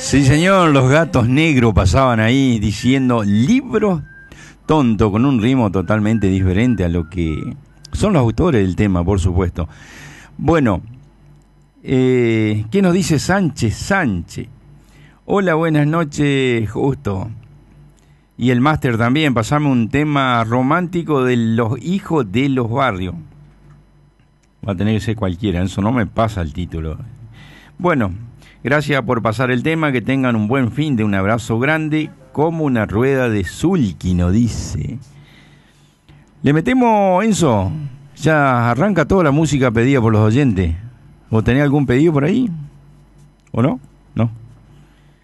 Sí, señor, los Gatos Negros pasaban ahí diciendo libros tontos, con un ritmo totalmente diferente a lo que son los autores del tema, por supuesto. Bueno, ¿qué nos dice Sánchez? Sánchez. Hola, buenas noches, Justo. Y el máster también, pasame un tema romántico de los hijos de los barrios. Va a tener que ser cualquiera, eso no me pasa el título. Bueno, gracias por pasar el tema, que tengan un buen fin de un abrazo grande, como una rueda de sulky, nos dice. Le metemos, Enzo, ya arranca toda la música pedida por los oyentes. ¿O tenés algún pedido por ahí? ¿O no? No.